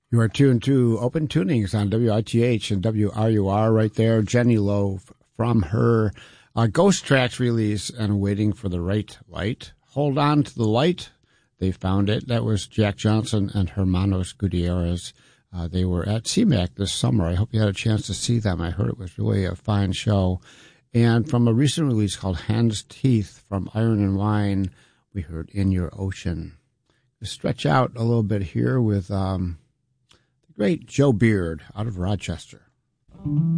You are tuned to Open Tunings on WITH and WRUR right there. Jenny Lowe from her Ghost Tracks release and Waiting for the Right Light. Hold On to the Light. They found it. That was Jack Johnson and Hermanos Gutierrez. They were at CMAC this summer. I hope you had a chance to see them. I heard it was really a fine show. And from a recent release called Hen's Teeth from Iron and Wine, we heard In Your Ocean. Let's stretch out a little bit here with the great Joe Beard out of Rochester.